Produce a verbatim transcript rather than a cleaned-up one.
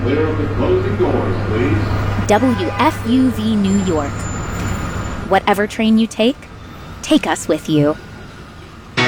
clear of the closing doors, please. W F U V New York. Whatever train you take, take us with you.